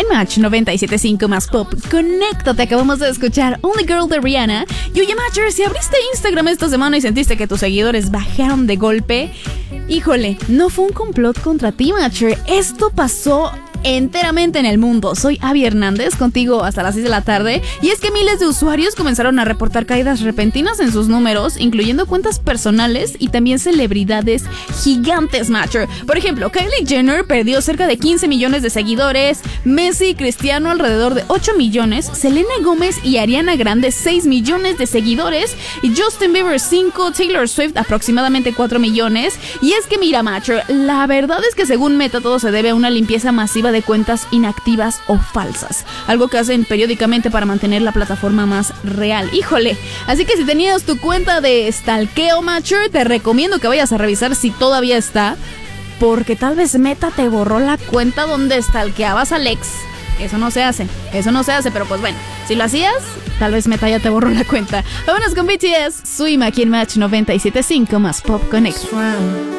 Match 97.5 más pop. Conéctate, acabamos de escuchar Only Girl de Rihanna. Y oye, Matcher, si abriste Instagram esta semana y sentiste que tus seguidores bajaron de golpe, híjole, no fue un complot contra ti, Matcher. Esto pasó enteramente en el mundo. Soy Abby Hernández, contigo hasta las 6 de la tarde. Y es que miles de usuarios comenzaron a reportar caídas repentinas en sus números, incluyendo cuentas personales y también celebridades gigantes, Matcher. Por ejemplo, Kylie Jenner perdió cerca de 15 millones de seguidores, Messi y Cristiano alrededor de 8 millones, Selena Gómez y Ariana Grande 6 millones de seguidores, y Justin Bieber 5, Taylor Swift aproximadamente 4 millones. Y es que mira, Matcher, la verdad es que según Meta todo se debe a una limpieza masiva de cuentas inactivas o falsas, algo que hacen periódicamente para mantener la plataforma más real. Híjole, así que si tenías tu cuenta de stalkeo, Matcher, te recomiendo que vayas a revisar si todavía está, porque tal vez Meta te borró la cuenta donde stalkeabas al ex. Eso no se hace, pero pues bueno, si lo hacías, tal vez Meta ya te borró la cuenta. Vámonos con BTS, Swim aquí en Match 97.5 más Pop Connect.